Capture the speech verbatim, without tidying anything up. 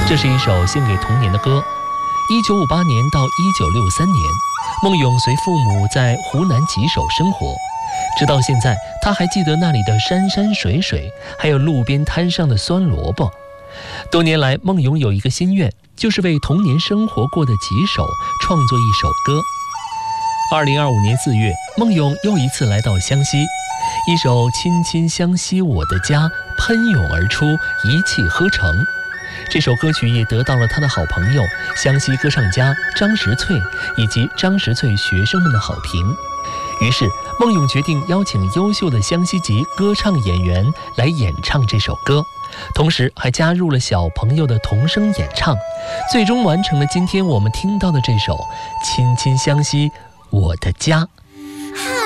这是一首献给童年的歌。一九五八年到一九六三年，孟咏随父母在湖南吉首生活，直到现在，他还记得那里的山山水水，还有路边摊上的酸萝卜。多年来，孟咏有一个心愿，就是为童年生活过的吉首创作一首歌。二零二五年四月，孟咏又一次来到湘西，一首《亲亲湘西我的家》喷涌而出，一气呵成。这首歌曲也得到了他的好朋友湘西歌唱家张石翠以及张石翠学生们的好评。于是孟咏决定邀请优秀的湘西籍歌唱演员来演唱这首歌，同时还加入了小朋友的童声演唱，最终完成了今天我们听到的这首《亲亲湘西我的家》。